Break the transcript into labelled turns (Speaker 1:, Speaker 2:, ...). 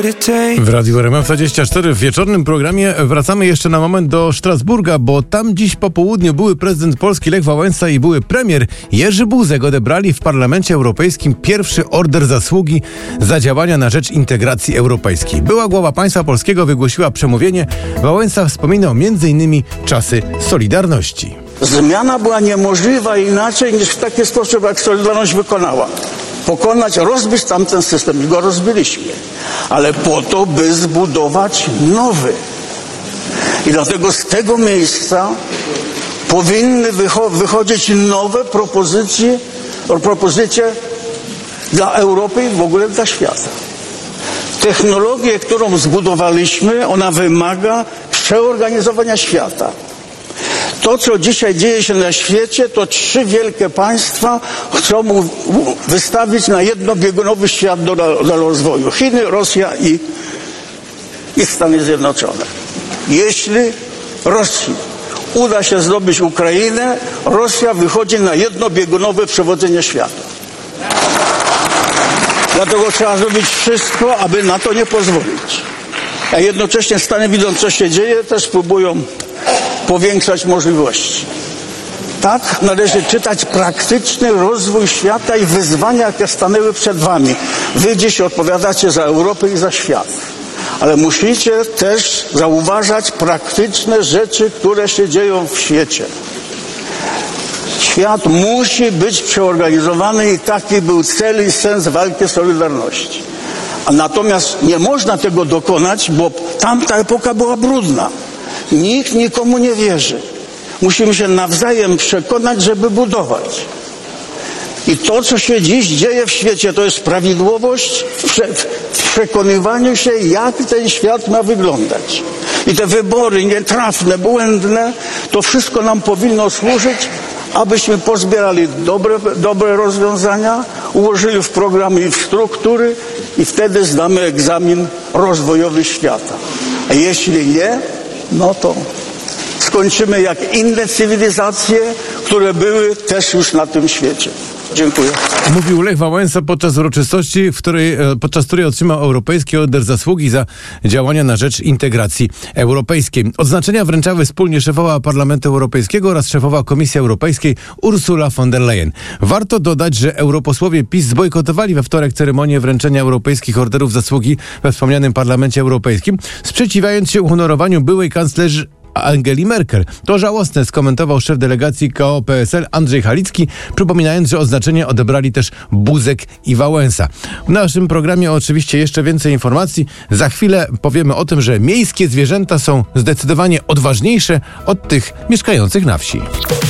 Speaker 1: W Radiu RMF24 w wieczornym programie wracamy jeszcze na moment do Strasburga, bo tam dziś po południu były prezydent Polski Lech Wałęsa i były premier Jerzy Buzek odebrali w Parlamencie Europejskim pierwszy order zasługi za działania na rzecz integracji europejskiej. Była głowa państwa polskiego wygłosiła przemówienie. Wałęsa wspominał m.in. czasy Solidarności.
Speaker 2: Zmiana była niemożliwa inaczej niż w taki sposób, jak Solidarność wykonała. Rozbić tamten system. I go rozbiliśmy. Ale po to, by zbudować nowy. I dlatego z tego miejsca powinny wychodzić nowe propozycje dla Europy i w ogóle dla świata. Technologię, którą zbudowaliśmy, ona wymaga przeorganizowania świata. To, co dzisiaj dzieje się na świecie, to 3 wielkie państwa chcą wystawić na jednobiegunowy świat do rozwoju. Chiny, Rosja i Stany Zjednoczone. Jeśli Rosji uda się zdobyć Ukrainę, Rosja wychodzi na jednobiegunowe przewodzenie świata. Dlatego trzeba zrobić wszystko, aby na to nie pozwolić. A jednocześnie Stany, widząc, co się dzieje, też próbują powiększać możliwości. Tak należy czytać praktyczny rozwój świata i wyzwania, jakie stanęły przed wami. Wy dziś odpowiadacie za Europę i za świat. Ale musicie też zauważać praktyczne rzeczy, które się dzieją w świecie. Świat musi być przeorganizowany i taki był cel i sens walki Solidarności. A natomiast nie można tego dokonać, bo tamta epoka była brudna. Nikt nikomu nie wierzy. Musimy się nawzajem przekonać, żeby budować. I to, co się dziś dzieje w świecie, to jest prawidłowość w przekonywaniu się, jak ten świat ma wyglądać. I te wybory nietrafne, błędne, to wszystko nam powinno służyć, abyśmy pozbierali dobre rozwiązania, ułożyli w programy i w struktury i wtedy zdamy egzamin rozwojowy świata. A jeśli nie, no to skończymy jak inne cywilizacje, które były też już na tym świecie. Dziękuję.
Speaker 1: Mówił Lech Wałęsa podczas uroczystości, podczas której otrzymał Europejski Order Zasługi za działania na rzecz integracji europejskiej. Odznaczenia wręczały wspólnie szefowa Parlamentu Europejskiego oraz szefowa Komisji Europejskiej Ursula von der Leyen. Warto dodać, że europosłowie PiS zbojkotowali we wtorek ceremonię wręczenia europejskich orderów zasługi we wspomnianym Parlamencie Europejskim, sprzeciwiając się uhonorowaniu byłej kanclerz Angeli Merkel. To żałosne, skomentował szef delegacji KO-PSL Andrzej Halicki, przypominając, że odznaczenie odebrali też Buzek i Wałęsa. W naszym programie oczywiście jeszcze więcej informacji. Za chwilę powiemy o tym, że miejskie zwierzęta są zdecydowanie odważniejsze od tych mieszkających na wsi.